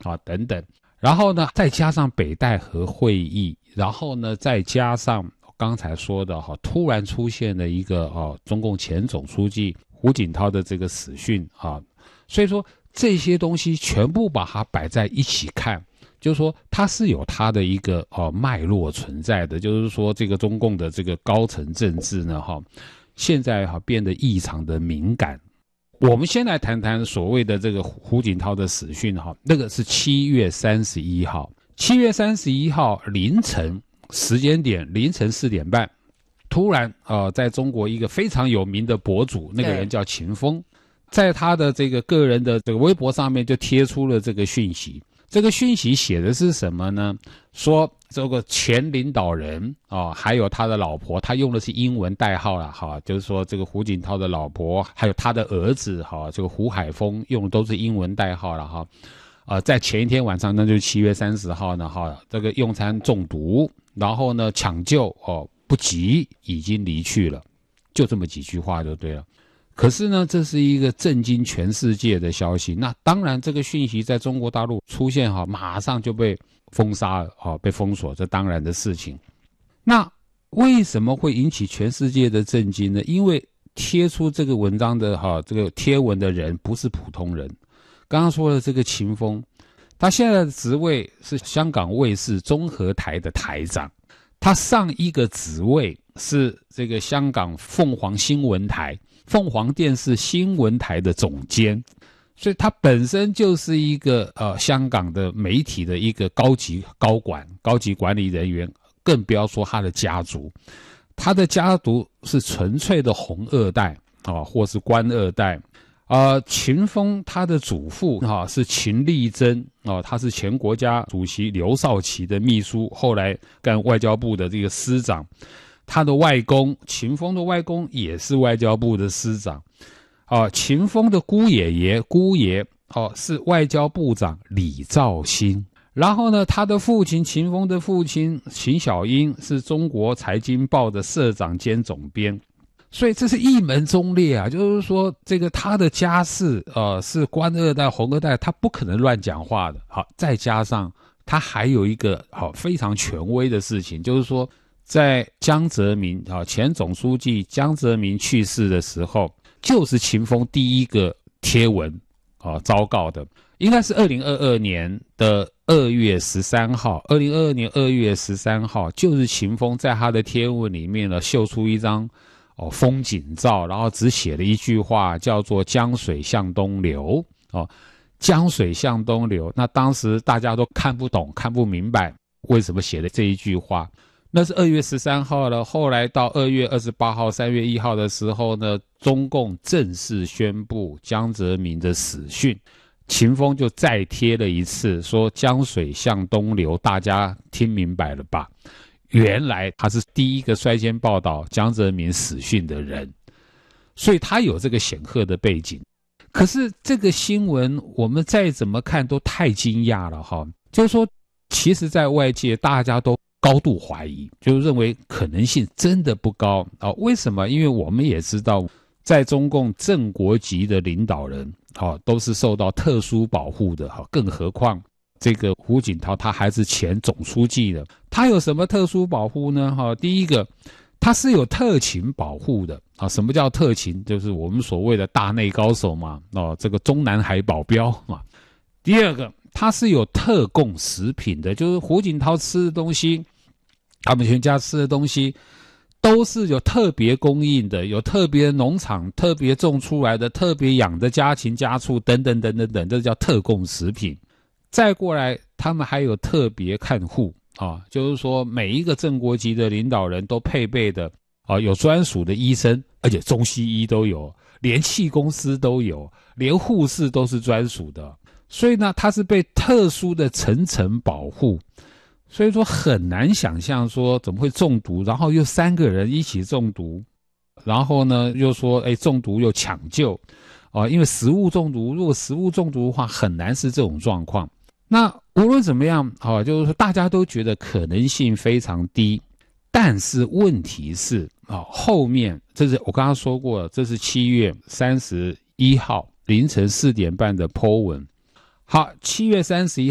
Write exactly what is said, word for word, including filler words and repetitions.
啊等等。然后呢，再加上北戴河会议，然后呢，再加上刚才说的哈，突然出现了一个啊，中共前总书记胡锦涛的这个死讯啊，所以说这些东西全部把它摆在一起看，就是说它是有它的一个哦、啊、脉络存在的，就是说这个中共的这个高层政治呢哈，现在哈变得异常的敏感。我们先来谈谈所谓的这个胡锦涛的死讯哈，那个是七月三十一号，七月三十一号凌晨时间点凌晨四点半，突然呃，在中国一个非常有名的博主，那个人叫秦风，在他的这个个人的这个微博上面就贴出了这个讯息。这个讯息写的是什么呢？说这个前领导人啊、哦，还有他的老婆，他用的是英文代号啦，哈，就是说这个胡锦涛的老婆，还有他的儿子，哈，这个胡海峰用的都是英文代号了，哈。呃，在前一天晚上，那就是七月三十号呢，哈，这个用餐中毒，然后呢抢救哦不及，已经离去了，就这么几句话就对了。可是呢，这是一个震惊全世界的消息。那当然，这个讯息在中国大陆出现哈，马上就被封杀了，哈，被封锁，这当然的事情。那为什么会引起全世界的震惊呢？因为贴出这个文章的哈，这个贴文的人不是普通人。刚刚说的这个秦风，他现在的职位是香港卫视综合台的台长，他上一个职位是这个香港凤凰新闻台。凤凰电视新闻台的总监，所以他本身就是一个呃香港的媒体的一个高级高管、高级管理人员，更不要说他的家族，他的家族是纯粹的红二代啊，或是官二代。呃，秦风他的祖父啊是秦力珍啊，他是前国家主席刘少奇的秘书，后来干外交部的这个司长。他的外公秦风的外公也是外交部的司长，啊，秦风的姑爷爷姑爷哦、啊、是外交部长李肇兴，然后呢，他的父亲秦风的父亲秦小英是中国财经报的社长兼总编，所以这是一门忠烈啊，就是说这个他的家世呃是官二代红二代，他不可能乱讲话的。好，再加上他还有一个好非常权威的事情，就是说。在江泽民啊，前总书记江泽民去世的时候，就是秦风第一个贴文啊昭告的，应该是二零二二年的二月十三号，二零二二年二月十三号，就是秦风在他的贴文里面呢秀出一张哦风景照，然后只写了一句话，叫做江水向东流哦，江水向东流。那当时大家都看不懂、看不明白为什么写的这一句话。那是二月十三号了，后来到二月二十八号、三月一号的时候呢，中共正式宣布江泽民的死讯，秦风就再贴了一次，说江水向东流，大家听明白了吧？原来他是第一个率先报道江泽民死讯的人，所以他有这个显赫的背景。可是这个新闻我们再怎么看都太惊讶了哈，就是说，其实在外界大家都高度怀疑，就认为可能性真的不高啊？为什么？因为我们也知道，在中共正国级的领导人，啊，都是受到特殊保护的，哈，更何况这个胡锦涛他还是前总书记的，他有什么特殊保护呢？哈，第一个，他是有特勤保护的啊。什么叫特勤？就是我们所谓的大内高手嘛，哦，这个中南海保镖嘛。第二个，他是有特供食品的，就是胡锦涛吃的东西。他们全家吃的东西都是有特别供应的，有特别农场特别种出来的，特别养的家禽家畜等等等等等，这叫特供食品。再过来，他们还有特别看护啊，就是说每一个正国级的领导人都配备的啊，有专属的医生，而且中西医都有，连气公司都有，连护士都是专属的。所以呢，他是被特殊的层层保护。所以说很难想象说怎么会中毒，然后又三个人一起中毒，然后呢又说哎中毒又抢救，啊、呃，因为食物中毒，如果食物中毒的话很难是这种状况。那无论怎么样，好、呃，就是说大家都觉得可能性非常低，但是问题是啊、呃，后面这是我刚刚说过了，这是七月三十一号凌晨四点半的 po 文。好，七月三十一